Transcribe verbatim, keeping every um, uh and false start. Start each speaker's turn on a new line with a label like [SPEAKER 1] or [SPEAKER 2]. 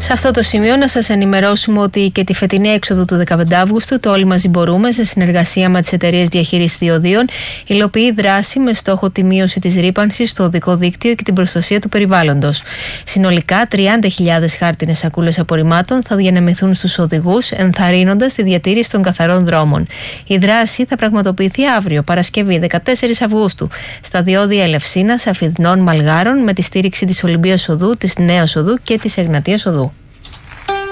[SPEAKER 1] Σε αυτό το σημείο να σας ενημερώσουμε ότι και τη φετινή έξοδο του δεκαπέντε Αυγούστου το Όλοι Μαζί Μπορούμε, σε συνεργασία με τις εταιρείες διαχείρισης διοδίων, υλοποιεί δράση με στόχο τη μείωση της ρύπανσης στο οδικό δίκτυο και την προστασία του περιβάλλοντος. Συνολικά τριάντα χιλιάδες χάρτινες σακούλες απορριμμάτων θα διανεμηθούν στους οδηγούς, ενθαρρύνοντας τη διατήρηση των καθαρών δρόμων. Η δράση θα πραγματοποιηθεί αύριο, Παρασκευή δεκατέσσερις Αυγούστου, στα διόδια Ελευσίνας, Αφιδνών, Μαλγάρων, με τη στήριξη της Ολυμπίας Οδού, της Νέας Οδού και της Εγνατίας Οδού.